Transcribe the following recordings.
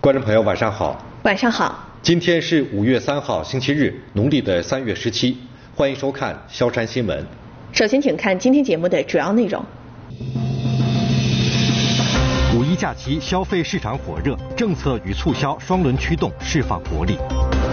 观众朋友晚上好。 晚上好。 今天是5月3号星期日，农历的3月17，欢迎收看萧山新闻。 首先请看今天节目的主要内容。 五一假期消费市场火热，政策与促销双轮驱动释放活力。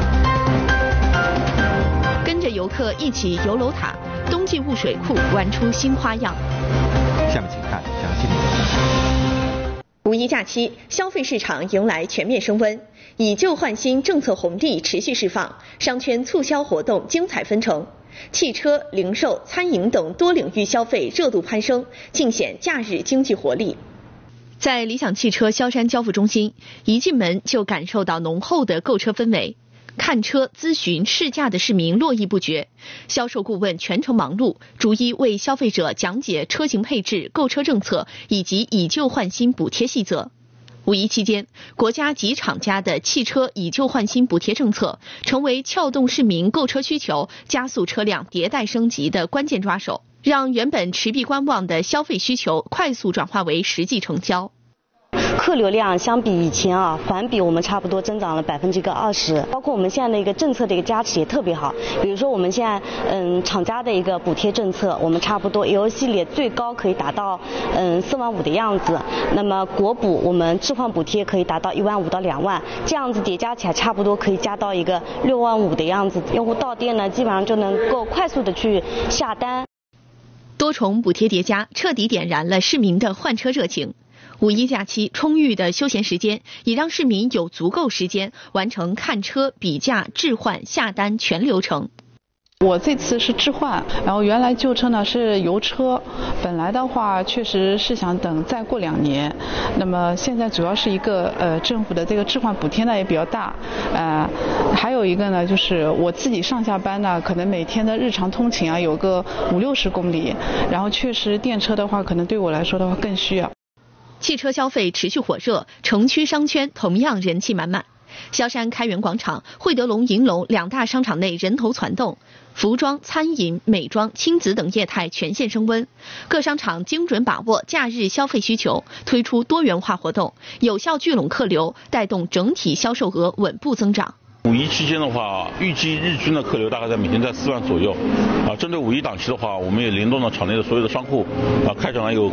跟着游客一起游楼塔，冬季雾水库玩出新花样。 下面请看详细内容。 五一假期，消费市场迎来全面升温，以旧换新政策红利持续释放，商圈促销活动精彩纷呈，汽车、零售、餐饮等多领域消费热度攀升，尽显假日经济活力。在理想汽车萧山交付中心，一进门就感受到浓厚的购车氛围。看车、咨询、试驾的市民络绎不绝，销售顾问全程忙碌，逐一为消费者讲解车型配置、购车政策以及以旧换新补贴细则。五一期间，国家及厂家的汽车以旧换新补贴政策成为撬动市民购车需求、加速车辆迭代升级的关键抓手，让原本持币观望的消费需求快速转化为实际成交。 客流量相比以前环比我们差不多增长了20%，包括我们现在的一个政策的一个加持也特别好。比如说我们现在厂家的一个补贴政策，我们差不多 L 系列最高可以达到4万5的样子，那么国补我们置换补贴可以达到1万5到2万，这样子叠加起来差不多可以加到一个6万5的样子。用户到店呢，基本上就能够快速的去下单。 多重补贴叠加，彻底点燃了市民的换车热情。五一假期充裕的休闲时间，也让市民有足够时间完成看车、比价、置换、下单全流程。 我这次是置换，然后原来旧车呢是油车，本来的话确实是想等再过2年，那么现在主要是一个政府的这个置换补贴呢也比较大，还有一个呢就是我自己上下班呢可能每天的日常通勤有个50-60公里，然后确实电车的话可能对我来说的话更需要。 汽车消费持续火热，城区商圈同样人气满满。萧山开元广场、惠德龙银楼2大商场内人头攒动，服装、餐饮、美妆、亲子等业态全线升温。各商场精准把握假日消费需求，推出多元化活动，有效聚拢客流，带动整体销售额稳步增长。 五一期间的话，预计日均的客流大概每天在4万左右。针对五一档期的话，我们也联动了场内的所有的商户，开展了有